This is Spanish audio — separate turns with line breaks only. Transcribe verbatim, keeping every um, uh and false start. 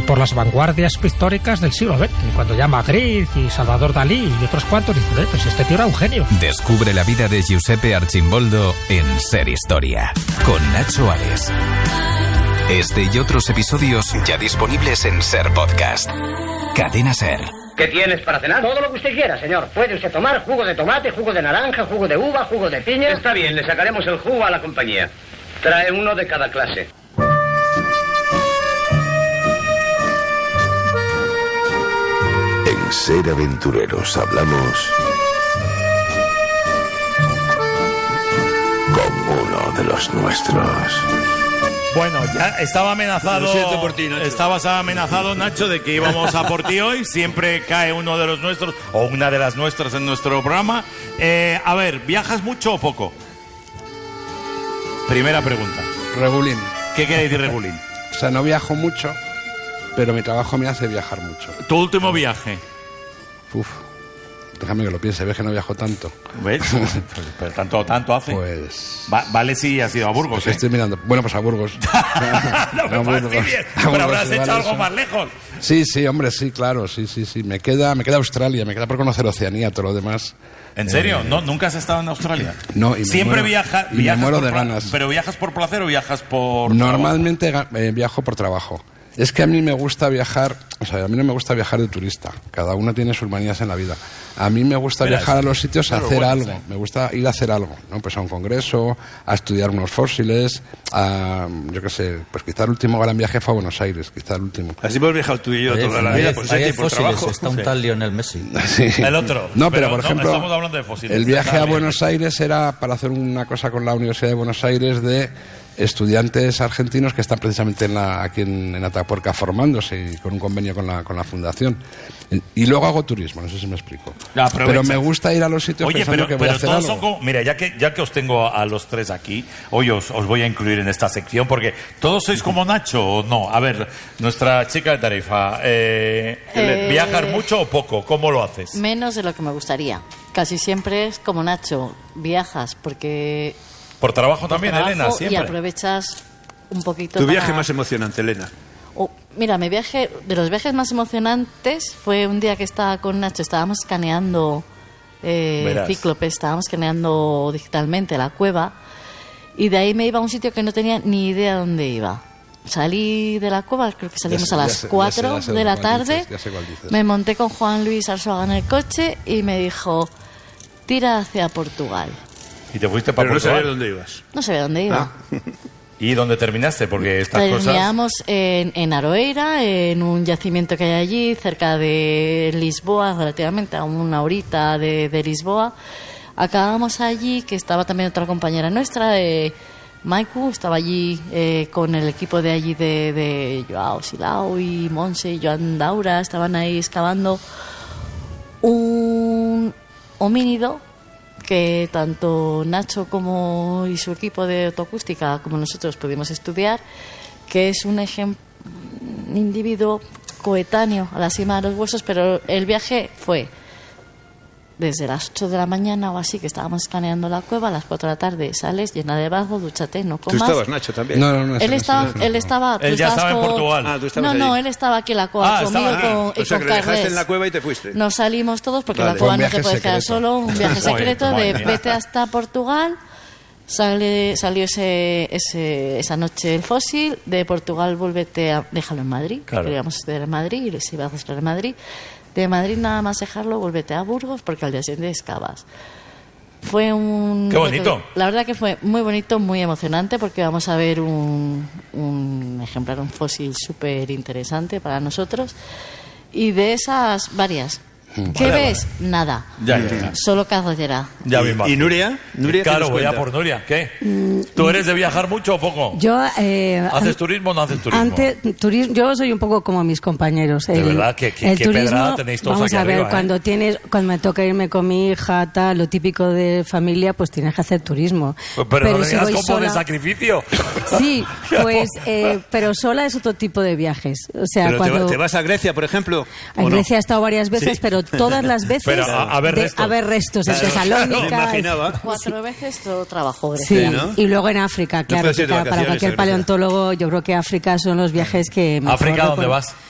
y por las vanguardias pictóricas del siglo veinte, cuando ya Magritte y Salvador Dalí y otros cuantos dicen, eh, pues este tío era un genio.
Descubre la vida de Giuseppe Arcimboldo en Ser Historia, con Nacho Ares. Este y otros episodios ya disponibles en Ser Podcast. Cadena Ser.
¿Qué tienes para cenar? Todo lo que usted quiera, señor. Puede usted tomar jugo de tomate, jugo de naranja, jugo de uva, jugo de piña.
Está bien, le sacaremos el jugo a la compañía. Trae uno de cada clase.
En Ser Aventureros hablamos con uno de los nuestros.
Bueno, ya estaba amenazado.
Lo siento por ti, Nacho.
Estabas amenazado, Nacho, de que íbamos a por ti hoy. Siempre cae uno de los nuestros o una de las nuestras en nuestro programa. Eh, a ver, ¿viajas mucho o poco? Primera pregunta.
Regulín.
¿Qué quiere decir regulín?
O sea, no viajo mucho, pero mi trabajo me hace viajar mucho.
¿Tu último viaje?
Uf, déjame que lo piense, ves que no viajo tanto.
¿Ves? Pero tanto, tanto hace.
Pues...
Va, vale si has ido a Burgos,
Pues
¿eh?
estoy mirando. Bueno, pues a Burgos.
no me
A Burgos.
fastidies,
A
pero
Burgos,
habrás
sí,
hecho
vale,
algo
eso.
más lejos.
Sí, sí, hombre, sí, claro, sí, sí, sí. Me queda, me queda Australia, me queda por conocer Oceanía, todo lo demás.
¿En serio?
Eh,
¿No, ¿Nunca has estado en Australia?
No, y me
Siempre
muero-
viaja,
y me
viajas
muero
por
de
pla-
ganas.
¿Pero viajas por placer o viajas por
Normalmente ga- eh, viajo por trabajo. Es que a mí me gusta viajar, o sea, a mí no me gusta viajar de turista. Cada uno tiene sus manías en la vida. A mí me gusta
Verás,
viajar a los sitios a
claro,
hacer
bueno,
algo.
sí.
Me gusta ir a hacer algo, ¿no? Pues a un congreso, a estudiar unos fósiles, a, yo qué sé, pues quizá el último gran viaje fue a Buenos Aires, quizá el último.
Así hemos viajado tú y yo toda la vida, por sitio y por trabajo.
Está un tal Lionel Messi.
Sí.
El otro.
No, pero, por ejemplo,
estamos hablando de fósiles.
el viaje
Está
a
bien.
Buenos Aires era para hacer una cosa con la Universidad de Buenos Aires de estudiantes argentinos que están precisamente en la, aquí en, en Atapuerca formándose y con un convenio con la, con la fundación. Y luego hago turismo, no sé si me explico.
Ya, aprovecha.
Pero me gusta ir a los sitios
Oye,
pensando
pero,
que voy
pero
a hacer
todos
algo.
son como... Mira, ya que, ya que os tengo a los tres aquí, hoy os, os voy a incluir en esta sección, porque todos sois como Nacho, ¿o no? A ver, nuestra chica de Tarifa, eh,
Eh,
¿viajar mucho o poco? ¿Cómo lo haces?
Menos de lo que me gustaría. Casi siempre es como Nacho, viajas porque...
¿Por trabajo
por
también,
trabajo
Elena?
Y
Siempre.
aprovechas un poquito
Tu
para-
viaje más emocionante, Elena.
Oh, mira, mi viaje, de los viajes más emocionantes fue un día que estaba con Nacho, estábamos escaneando eh,
Verás.
Cíclope, estábamos escaneando digitalmente la cueva y de ahí me iba a un sitio que no tenía ni idea dónde iba. Salí de la cueva, creo que salimos
sé,
a
ya
las
sé, ya
cuatro
sé, ya sé
de la
cuál
tarde,
dices, ya sé cuál dices.
me monté con Juan Luis Arzuaga en el coche y me dijo, tira hacia Portugal.
Y te fuiste para
Pero no
Portugal.
sabía dónde ibas.
No sabía dónde iba.
Ah.
¿Y dónde terminaste? Porque estas cosas...
Terminamos en, en Aroeira, en un yacimiento que hay allí, cerca de Lisboa, relativamente a una horita de, de Lisboa. Acabamos allí, que estaba también otra compañera nuestra, eh, Maiku, estaba allí eh, con el equipo de allí de, de Joao Silao y Monse y Joan Daura, estaban ahí excavando un homínido que tanto Nacho como y su equipo de autoacústica como nosotros pudimos estudiar, que es un ejemplo, un individuo coetáneo a la cima de los huesos, pero el viaje fue desde las ocho de la mañana o así, que estábamos escaneando la cueva, a las cuatro de la tarde sales llena de barro, dúchate, no
Tú
comas.
estabas, Nacho, también.
No, no, no.
Él
eso
estaba,
no, eso no.
él estaba, tú
Él ya
estabas
estaba en
con-
Portugal.
Ah, tú estabas
No, no,
allí.
él estaba aquí en la cueva
Ah,
conmigo
estaba-
con, y
O sea,
con
que le dejaste
Carles.
en la cueva y te fuiste.
Nos salimos todos porque
Vale.
la cueva
Fue un
no te
viaje
puede quedar
secreto.
solo, un viaje
Joder,
secreto
madre
de
mía.
vete hasta Portugal. Sale, salió ese, ese, esa noche el fósil, de Portugal vuélvete a déjalo en Madrid,
Claro.
queríamos estudiar en Madrid y les iba a hacer en Madrid. De Madrid nada más dejarlo, vuélvete a Burgos porque al día siguiente excavas. Fue un...
¡Qué bonito!
La verdad que fue muy bonito, muy emocionante porque vamos a ver un, un ejemplar, un fósil súper interesante para nosotros. Y de esas, varias. ¿Qué
Vale,
ves? Nada.
Ya, ya, ya.
Solo carretera.
Ya me
¿Y,
imagino.
y Nuria? Nuria, ¿qué
Claro,
nos
voy a
cuenta?
por Nuria. ¿Qué? ¿Tú eres de viajar mucho o poco?
Yo, eh,
¿Haces
an-
turismo o no haces turismo?
Antes, turismo, yo soy un poco como mis compañeros.
De verdad, que- que- qué pedrada tenéis todos
vamos
aquí
a ver,
arriba, ¿eh?
cuando tienes, cuando me toca irme con mi hija, tal, lo típico de familia, pues tienes que hacer turismo.
Pero, no le
si
digas
voy
como de
sola-
sacrificio.
Sí, pues, eh, pero sola es otro tipo de viajes. O sea,
Pero te,
cuando
va- te vas a Grecia, por ejemplo. ¿o
en
no?
Grecia he estado varias veces,
Sí.
pero todas las veces
Pero a- a ver
de-
restos.
a ver restos en
Claro,
Tesalónica.
me imaginaba.
Cuatro veces todo trabajo
Sí,
Grecia.
¿no?
y luego en África, claro,
puedes ir
que
de
para, para
vacaciones
cualquier
a Grecia.
paleontólogo yo creo que África son los viajes que mejor
¿África dónde
recuerdo.
vas?